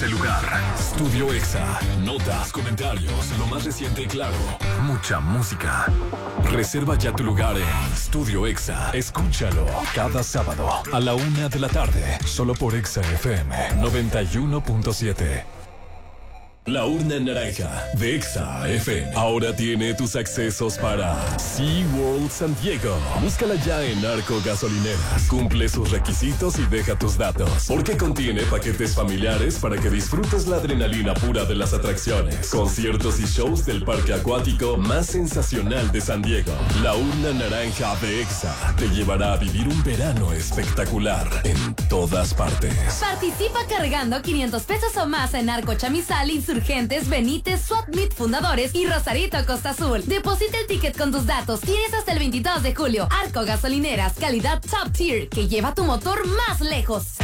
ese lugar. Studio Exa. Notas, comentarios, lo más reciente y claro. Mucha música. Reserva ya tu lugar en Studio Exa. Escúchalo cada sábado a la 1 de la tarde. Solo por Exa FM 91.7. La urna naranja de Exa FM ahora tiene tus accesos para SeaWorld San Diego. Búscala ya en Arco Gasolineras. Cumple sus requisitos y deja tus datos, porque contiene paquetes familiares para que disfrutes la adrenalina pura de las atracciones, conciertos y shows del parque acuático más sensacional de San Diego. La urna naranja de Exa te llevará a vivir un verano espectacular en todas partes. Participa cargando 500 pesos o más en Arco Chamizal, Insurgentes, Benítez, Swapmeet Fundadores y Rosarito Costa Azul. Deposita el ticket con tus datos. Tienes hasta el 22 de julio. Arco Gasolineras, calidad top tier, que lleva tu motor más lejos.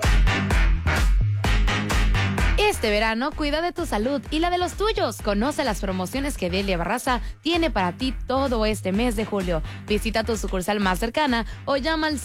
Este verano, cuida de tu salud y la de los tuyos. Conoce las promociones que Delia Barraza tiene para ti todo este mes de julio. Visita tu sucursal más cercana o llama al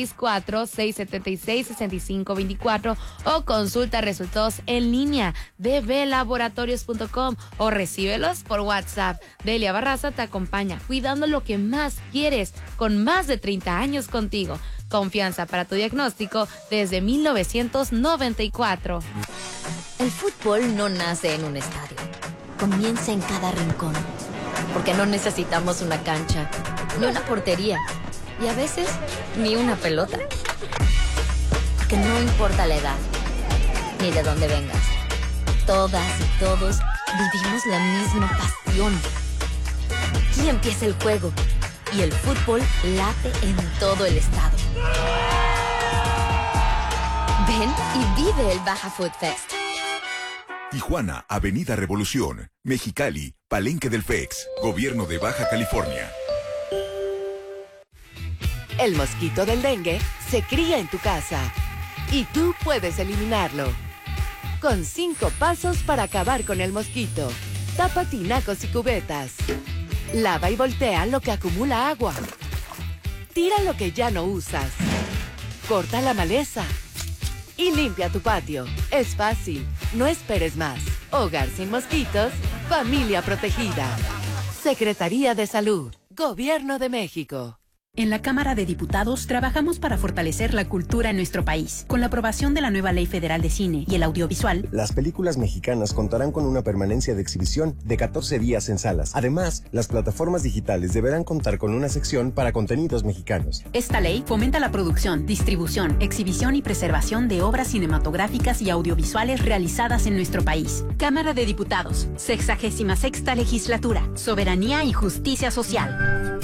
664-676-6524 o consulta resultados en línea de belaboratorios.com o recíbelos por WhatsApp. Delia Barraza te acompaña cuidando lo que más quieres, con más de 30 años contigo. Confianza para tu diagnóstico desde 1994. El fútbol no nace en un estadio, comienza en cada rincón, porque no necesitamos una cancha, ni una portería, y a veces ni una pelota. Porque no importa la edad, ni de dónde vengas, todas y todos vivimos la misma pasión. Aquí empieza el juego, y el fútbol late en todo el estado. Ven y vive el Baja Food Fest. Tijuana, Avenida Revolución, Mexicali, Palenque del FEX, Gobierno de Baja California. El mosquito del dengue se cría en tu casa y tú puedes eliminarlo. Con 5 pasos para acabar con el mosquito. Tapa tinacos y cubetas. Lava y voltea lo que acumula agua. Tira lo que ya no usas. Corta la maleza. Y limpia tu patio. Es fácil. No esperes más. Hogar sin mosquitos. Familia protegida. Secretaría de Salud. Gobierno de México. En la Cámara de Diputados trabajamos para fortalecer la cultura en nuestro país. Con la aprobación de la nueva Ley Federal de Cine y el Audiovisual, las películas mexicanas contarán con una permanencia de exhibición de 14 días en salas. Además, las plataformas digitales deberán contar con una sección para contenidos mexicanos. Esta ley fomenta la producción, distribución, exhibición y preservación de obras cinematográficas y audiovisuales realizadas en nuestro país. Cámara de Diputados, 66ª Legislatura, Soberanía y Justicia Social.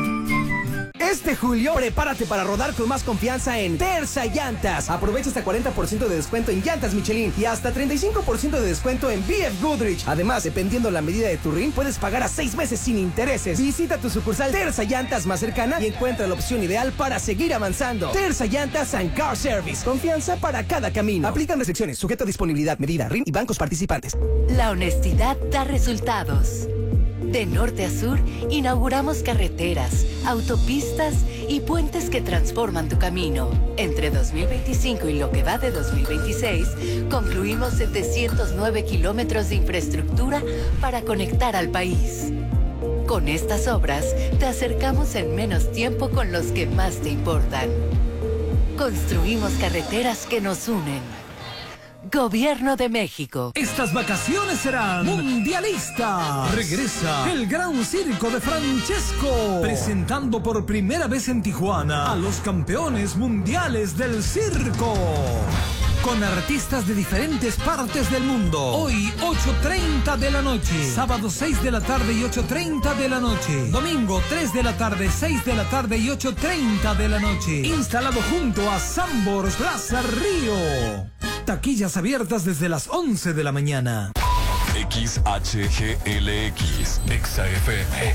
Este julio, prepárate para rodar con más confianza en Terza Llantas. Aprovecha hasta 40% de descuento en llantas Michelin y hasta 35% de descuento en BF Goodrich. Además, dependiendo la medida de tu rin, puedes pagar a 6 meses sin intereses. Visita tu sucursal Terza Llantas más cercana y encuentra la opción ideal para seguir avanzando. Terza Llantas and Car Service. Confianza para cada camino. Aplican restricciones, sujeto a disponibilidad, medida, rin y bancos participantes. La honestidad da resultados. De norte a sur, inauguramos carreteras, autopistas y puentes que transforman tu camino. Entre 2025 y lo que va de 2026, concluimos 709 kilómetros de infraestructura para conectar al país. Con estas obras, te acercamos en menos tiempo con los que más te importan. Construimos carreteras que nos unen. Gobierno de México. Estas vacaciones serán mundialistas. Regresa el Gran Circo de Francesco, presentando por primera vez en Tijuana a los campeones mundiales del circo, con artistas de diferentes partes del mundo. Hoy 8:30 de la noche, sábado 6 de la tarde y 8:30 de la noche, domingo 3 de la tarde, 6 de la tarde y 8:30 de la noche. Instalado junto a Sambors Plaza Río. Taquillas abiertas desde las 11 de la mañana. XHGLX, Exa FM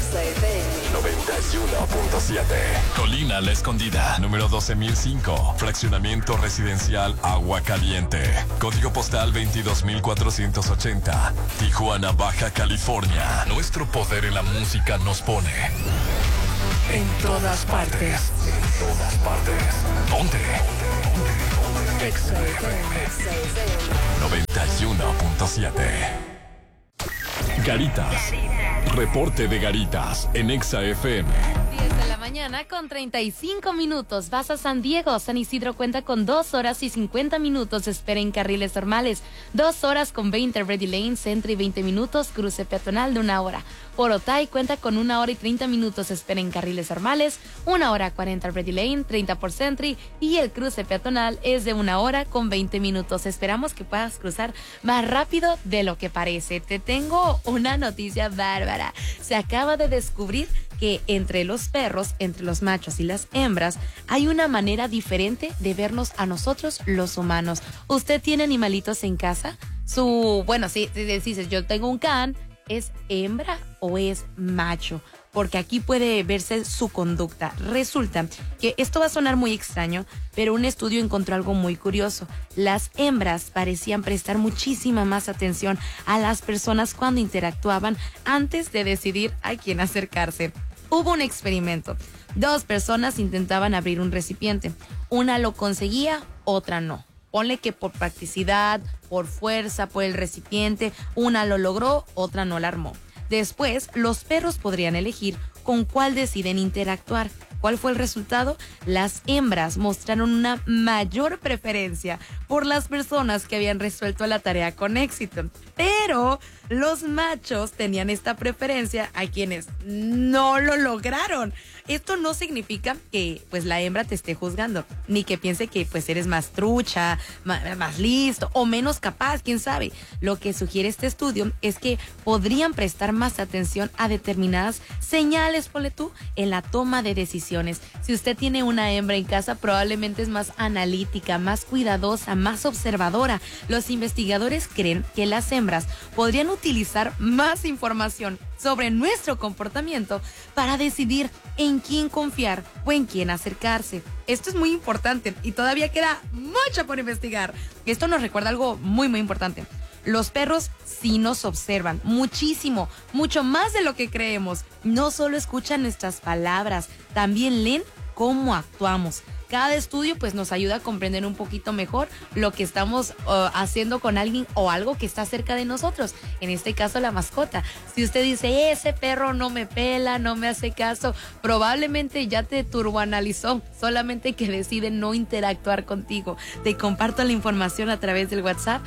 91.7. Colina La Escondida, número 12.005. Fraccionamiento residencial Agua Caliente. Código postal 22.480. Tijuana, Baja California. Nuestro poder en la música nos pone en todas partes. En todas partes. ¿Dónde? Exa FM 91.7. 6.7. Garitas. Reporte de Garitas en Exa FM. 10 de la mañana con 35 minutos. Vas a San Diego. San Isidro cuenta con 2 horas y 50 minutos. Espera en carriles normales. 2 horas con 20 Ready Lane, Centro y 20 minutos. Cruce peatonal de 1 hora. Por Otay cuenta con 1 hora y 30 minutos. Espera en carriles normales. 1 hora 40 Ready Lane, 30 por Century. Y el cruce peatonal es de 1 hora con 20 minutos. Esperamos que puedas cruzar más rápido de lo que parece. Te tengo una noticia bárbara. Se acaba de descubrir que entre los perros, entre los machos y las hembras, hay una manera diferente de vernos a nosotros los humanos. ¿Usted tiene animalitos en casa? Bueno, si dices, yo tengo un can, ¿es hembra o es macho? Porque aquí puede verse su conducta. Resulta que esto va a sonar muy extraño, pero un estudio encontró algo muy curioso. Las hembras parecían prestar muchísima más atención a las personas cuando interactuaban antes de decidir a quién acercarse. Hubo un experimento. 2 personas intentaban abrir un recipiente. Una lo conseguía, otra no. Ponle que por practicidad, por fuerza, por el recipiente, una lo logró, otra no la armó. Después, los perros podrían elegir con cuál deciden interactuar. ¿Cuál fue el resultado? Las hembras mostraron una mayor preferencia por las personas que habían resuelto la tarea con éxito. Pero los machos tenían esta preferencia a quienes no lo lograron. Esto no significa que pues la hembra te esté juzgando, ni que piense que pues eres más trucha, más listo o menos capaz, quién sabe. Lo que sugiere este estudio es que podrían prestar más atención a determinadas señales, ponle tú, en la toma de decisiones. Si usted tiene una hembra en casa, probablemente es más analítica, más cuidadosa, más observadora. Los investigadores creen que las hembras podrían utilizar más información sobre nuestro comportamiento para decidir en quién confiar o en quién acercarse. Esto es muy importante y todavía queda mucho por investigar. Esto nos recuerda algo muy, muy importante. Los perros sí nos observan muchísimo, mucho más de lo que creemos. No solo escuchan nuestras palabras, también leen cómo actuamos. Cada estudio pues nos ayuda a comprender un poquito mejor lo que estamos haciendo con alguien o algo que está cerca de nosotros. En este caso la mascota. Si usted dice, ese perro no me pela, no me hace caso, probablemente ya te turboanalizó, solamente que decide no interactuar contigo. Te comparto la información a través del WhatsApp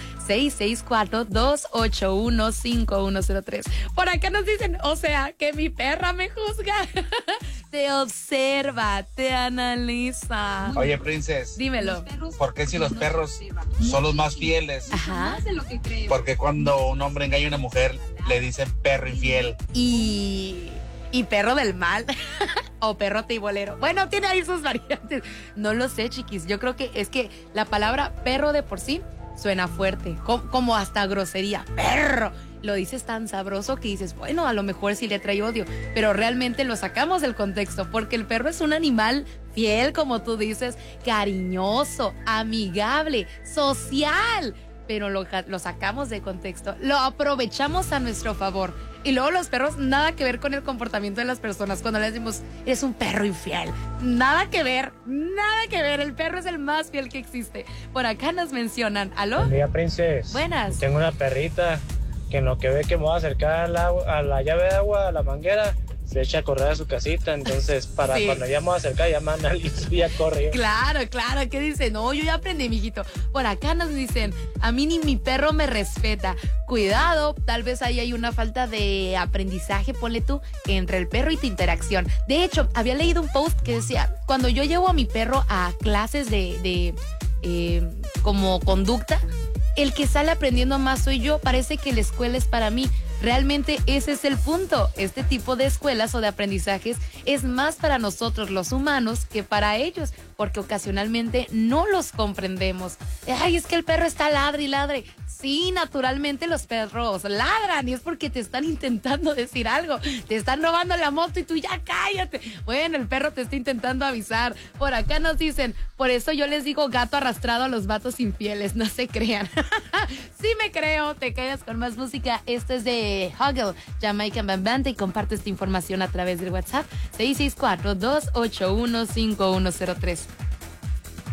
664-281-5103. Por acá nos dicen, o sea, que mi perra me juzga. Te observa, te analiza. Oye, Princess. Dímelo. ¿Por qué si los perros son los más fieles? Ajá. Porque cuando un hombre engaña a una mujer, le dicen perro infiel. Y perro del mal. O perro teibolero. Bueno, tiene ahí sus variantes. No lo sé, chiquis. Yo creo que es que la palabra perro de por sí suena fuerte. Como hasta grosería. Perro. Lo dices tan sabroso que dices, bueno, a lo mejor sí le trae odio, pero realmente lo sacamos del contexto, porque el perro es un animal fiel, como tú dices, cariñoso, amigable, social, pero lo sacamos de contexto, lo aprovechamos a nuestro favor. Y luego los perros, nada que ver con el comportamiento de las personas. Cuando les decimos, eres un perro infiel, nada que ver, el perro es el más fiel que existe. Por acá nos mencionan, ¿aló? Buen día, Princess. Buenas. Tengo una perrita que en lo que ve que me voy a acercar a la llave de agua, a la manguera, se echa a correr a su casita. Entonces, para cuando ya me voy a acercar, ya manda y ya corre. Claro, ¿qué dicen? No, yo ya aprendí, mijito. Por acá nos dicen, a mí ni mi perro me respeta. Cuidado, tal vez ahí hay una falta de aprendizaje, ponle tú, entre el perro y tu interacción. De hecho, había leído un post que decía, cuando yo llevo a mi perro a clases de como conducta, el que sale aprendiendo más soy yo. Parece que la escuela es para mí. Realmente ese es el punto. Este tipo de escuelas o de aprendizajes es más para nosotros los humanos que para ellos, porque ocasionalmente no los comprendemos. Ay, es que el perro está ladre y ladre. Sí, naturalmente los perros ladran y es porque te están intentando decir algo. Te están robando la moto y tú ya cállate. Bueno, el perro te está intentando avisar. Por acá nos dicen, por eso yo les digo gato arrastrado a los vatos infieles. No se crean. Sí me creo. Te quedas con más música. Esto es de Huggle, Jamaican Band, y comparte esta información a través del WhatsApp 664-281-5103.